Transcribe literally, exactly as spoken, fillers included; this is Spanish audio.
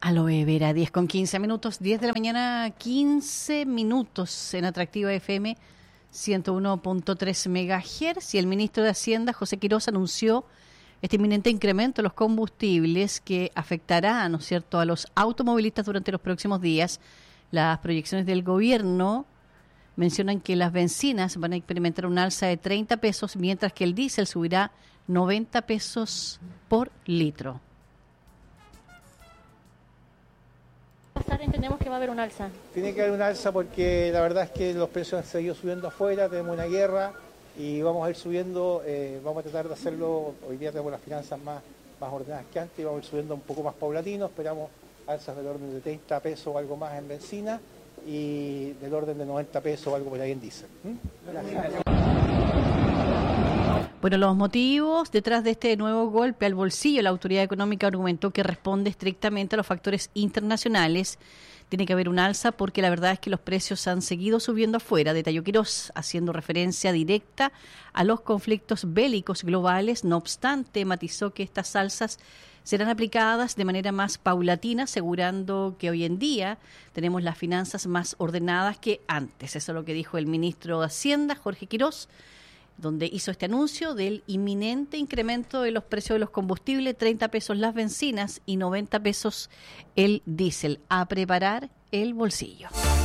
Aloe Vera, diez con quince minutos, diez de la mañana, quince minutos en Atractiva F M ciento uno punto tres megahertz. Y el ministro de Hacienda, José Quirós, anunció este inminente incremento de los combustibles que afectará, ¿no es cierto?, a los automovilistas durante los próximos días. Las proyecciones del gobierno mencionan que las bencinas van a experimentar un alza de treinta pesos, mientras que el diésel subirá noventa pesos por litro. Entendemos que va a haber un alza. Tiene que haber un alza porque la verdad es que los precios han seguido subiendo afuera, tenemos una guerra y vamos a ir subiendo, eh, vamos a tratar de hacerlo, hoy día tenemos las finanzas más, más ordenadas que antes y vamos a ir subiendo un poco más paulatino, esperamos alzas del orden de treinta pesos o algo más en benzina y del orden de noventa pesos o algo por ahí en diésel. ¿Mm? Gracias. Bueno, los motivos detrás de este nuevo golpe al bolsillo, la autoridad económica argumentó que responde estrictamente a los factores internacionales. Tiene que haber un alza porque la verdad es que los precios han seguido subiendo afuera, detalló Quirós, haciendo referencia directa a los conflictos bélicos globales. No obstante, matizó que estas alzas serán aplicadas de manera más paulatina, asegurando que hoy en día tenemos las finanzas más ordenadas que antes. Eso es lo que dijo el ministro de Hacienda, Jorge Quirós, donde hizo este anuncio del inminente incremento de los precios de los combustibles, treinta pesos las bencinas y noventa pesos el diésel. A preparar el bolsillo.